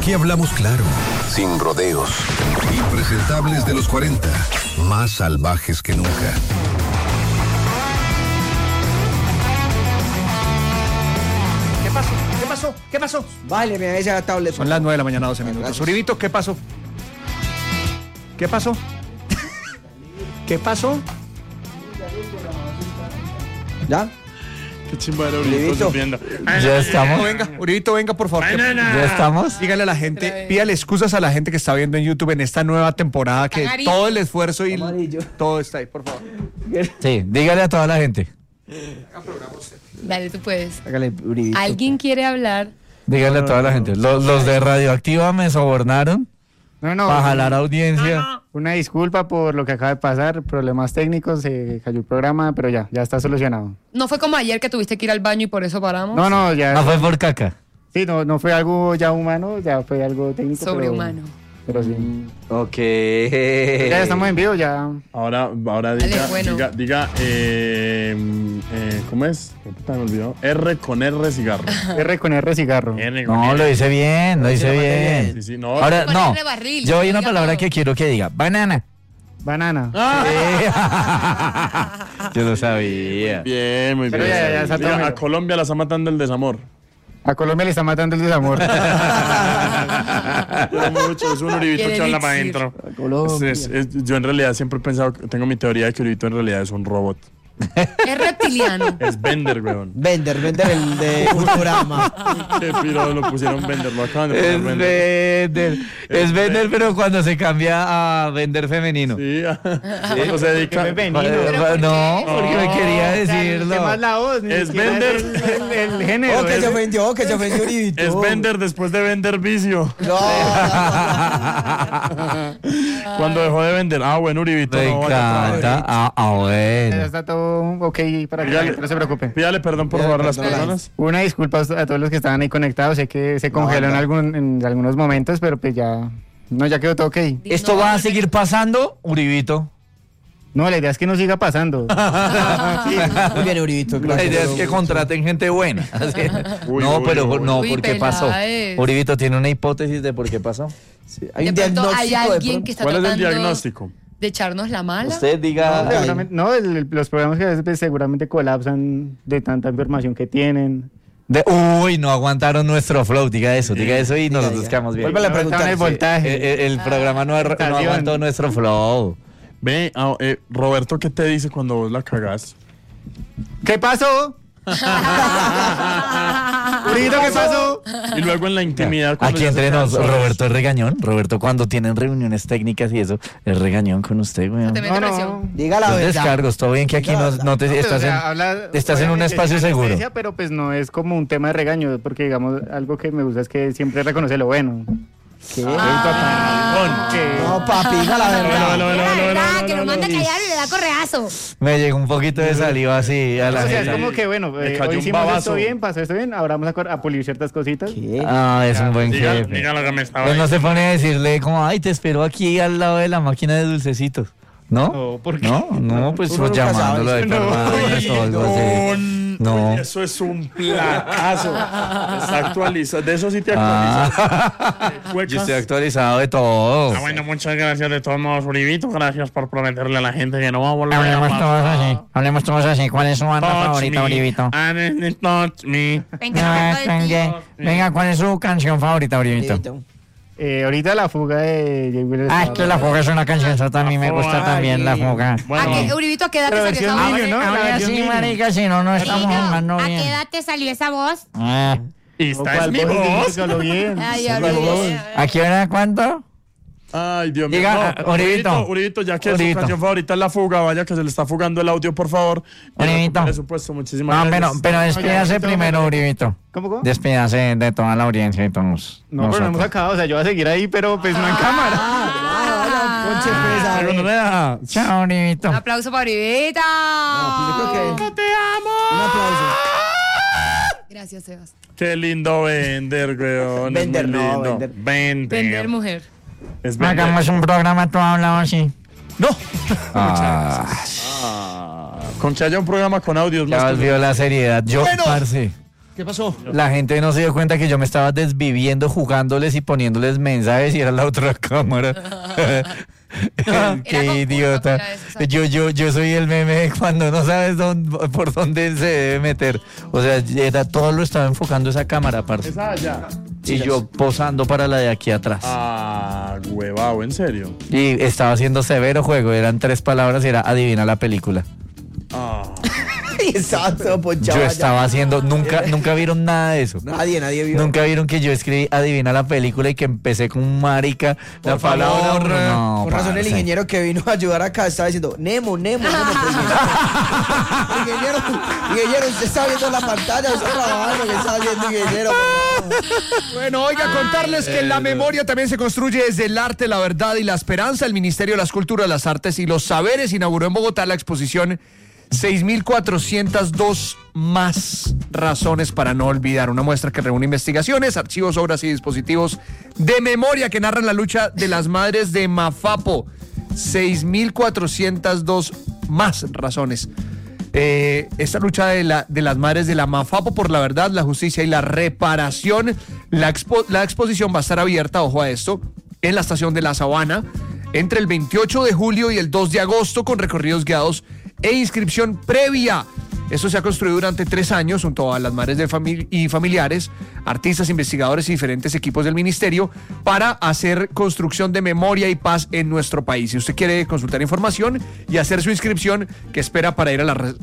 Aquí hablamos claro, sin rodeos. Impresentables de los 40, más salvajes que nunca. ¿Qué pasó? Vale, me esa tablet. Son las 9 de la mañana, 12 minutos. Gracias. Uribito, ¿qué pasó? ¿Qué pasó? ¿Qué pasó? ¿Ya? Qué chimba era Uribito. Uribito sufriendo. Ya estamos. Uribito, venga, por favor. Ya estamos. Dígale a la gente, pídale excusas a la gente que está viendo en YouTube en esta nueva temporada, que Amarillo. todo el esfuerzo y Amarillo. todo está ahí, por favor. Sí, dígale a toda la gente. Dale, tú puedes. Hágale, Uribito. ¿Alguien quiere hablar? Dígale a toda la gente. Los de Radioactiva me sobornaron No, para jalar audiencia. una disculpa por lo que acaba de pasar, problemas técnicos, se cayó el programa, pero ya está solucionado. ¿No fue como ayer que tuviste que ir al baño y por eso paramos? No, ya. No fue por caca. Sí, no fue algo ya humano, ya fue algo técnico. Sobrehumano. Pero sí. Ok. Ya estamos en vivo, ya. Ahora Dale, diga, bueno. diga, ¿cómo es? ¿Qué puta me olvidó? R con R cigarro. R con R cigarro. R con No, R. lo hice bien, lo hice bien. Sí, sí, no. Ahora, Con no. R barril, Yo hay una diga palabra todo. que quiero que diga. Banana. Banana. Yo lo sabía. Bien, muy Pero bien. ya está todo Mira, bien. a Colombia la está matando el desamor. A Colombia le está matando el desamor. Quiero mucho, es un Uribito Quiere que habla elixir. para adentro. Colombia. Yo en realidad siempre he pensado, tengo mi teoría de que Uribito en realidad es un robot. Es reptiliano. Es Bender, weón. Vender el de Futurama. Qué piro lo pusieron Bender, lo acaban de Es poner Bender. vender. Es vender, pero cuando se cambia a vender femenino. Sí, cuando se dedica. Femenino. No, porque me quería ¿Qué más decirlo. la voz? Ni Es siquiera Bender. el género. Oh, que es- se ofendió Uribito. Es Bender después de vender vicio. No. Cuando dejó de vender. Ah, bueno, Uribito. Me no, vaya, encanta. Ah, Ya bueno. está todo ok para que la gente no se preocupe. Pídale perdón por favor a las personas. Una disculpa a todos los que estaban ahí conectados. Sé que se congeló en algunos momentos, pero pues ya quedó todo ok. ¿Esto va a seguir pasando, Uribito? No, la idea es que no siga pasando. Muy bien, Uribito. La idea es que contraten gente buena. Así. Uy, No, uy, pero uy. no, Uy, ¿por qué pasó? Peláez. Uribito tiene una hipótesis de por qué pasó. Sí, hay un De pronto diagnóstico hay de alguien pronto. que está ¿Cuál es el tratando diagnóstico? de echarnos la mala. Usted diga. Seguramente- no, los programas que a veces pues, seguramente colapsan de tanta información que tienen. Uy, no aguantaron nuestro flow. Diga eso y nosotros diga. quedamos bien. Vuélvale a No preguntar. aguantaron el voltaje. El programa no aguantó nuestro flow. Ve, Roberto, ¿qué te dice cuando vos la cagás? ¿Qué pasó? Uribito, ¿qué pasó? Y luego en la intimidad. cuando Aquí ya se entre nos, quedan solos. Roberto es regañón. Roberto, cuando tienen reuniones técnicas y eso, es regañón con usted, güey. Te mete presión. Diga la Los verdad. descargos, todo bien que aquí no te estás estás en un obviamente espacio es seguro. anestesia, pero pues no es como un tema de regaño, porque digamos, algo que me gusta es que siempre reconoce lo bueno. ¿Qué? Que- No, papi, diga la verdad. La verdad, que lo manda a callar y le da correazo. Me llegó un poquito de saliva así a la O sea, es jeta. como que bueno, Me cayó hoy un hicimos babazo. esto bien, pasó esto bien, ahora vamos a pulir ciertas cositas. ¿Qué? Ah, es un buen jefe. Diga lo que me estaba Pues no se pone a decirle como, ay, te espero aquí al lado de la máquina de dulcecitos. ¿No? No, ¿por qué? No, pues Uno nunca llamándolo sabe. de No, permanencia o algo así. No. Uy, eso es un placazo. Está actualizado. De eso sí te actualizas. Yo estoy actualizado de todo. Ah, bueno, muchas gracias de todos modos, Uribito. Gracias por prometerle a la gente que no va a volver a Hablemos llamar. todos así. Hablemos todos así. ¿Cuál es su banda Touch favorita, me, Uribito? and touch me. Venga, ¿cuál es su canción favorita, Uribito? Ahorita la fuga de Jay Wheeler. Ah, es que la fuga es una canción, a mí me gusta también la fuga. Uribito, ¿a qué edad te Pero salió esa versión voz? niño, ¿no? La Ahora versión sí, niño. marica, si no, no estamos jugando ¿A qué bien. edad te salió esa voz? Ah, Y esta es mi voz. bien. Ay, ya olvidé. ¿a qué hora cuánto? Ay, Dios mío. Diga, No, Uribito. Uribito, ya que su Uribito. canción favorita es la fuga, vaya que se le está fugando el audio, por favor. Uribito. Por supuesto, muchísimas No, gracias. pero despídase ya, primero, Uribito. ¿Cómo? Despídase de toda la audiencia y todos. No, pero no hemos acabado, o sea, yo voy a seguir ahí, pero pues no en cámara. Ponche, pues, a Pero ver. no me deja. Chao, Uribito. Un aplauso para Uribita. Yo creo que un aplauso. Gracias, Sebas. Qué lindo vender, weón. Vender, es muy no, lindo. vender. Vender mujer. Es vender. Hagamos un programa todo hablado así. No. Ah, Con que haya un programa con audios ya más. volvió la seriedad. Yo, Bueno. parce. ¿Qué pasó? La gente no se dio cuenta que yo me estaba desviviendo jugándoles y poniéndoles mensajes y era la otra cámara. Era Qué confuso, idiota. era eso, ¿sabes? Yo soy el meme de cuando no sabes por dónde se debe meter. O sea, todo lo estaba enfocando esa cámara, parce. Esa allá. Y yo posando para la de aquí atrás. Ah, huevado, ¿en serio? Y estaba haciendo severo juego. Eran 3 palabras y era adivina la película. Ah. Estaba todo ponchado Yo allá. estaba haciendo, nunca vieron nada de eso. Nadie vio. Nunca vieron que yo escribí adivina la película y que empecé con un marica. La palabra. No, Con razón el parce. ingeniero que vino a ayudar acá estaba diciendo Nemo. Pues, ingeniero, usted está viendo la pantalla, usted está trabajando, que está viendo ingeniero. por favor. Bueno, oiga, contarles que la memoria también se construye desde el arte, la verdad y la esperanza. El Ministerio de las Culturas, las Artes y los Saberes inauguró en Bogotá la exposición 6.402 más razones para no olvidar. Una muestra que reúne investigaciones, archivos, obras y dispositivos de memoria que narran la lucha de las madres de Mafapo. 6.402 más razones. Esta lucha de las madres de la Mafapo por la verdad, la justicia y la reparación. La exposición va a estar abierta, ojo a esto, en la estación de La Sabana entre el 28 de julio y el 2 de agosto con recorridos guiados e inscripción previa. Esto se ha construido durante 3 años junto a las madres y familiares, artistas, investigadores y diferentes equipos del ministerio para hacer construcción de memoria y paz en nuestro país. Si usted quiere consultar información y hacer su inscripción, ¿qué espera para ir a la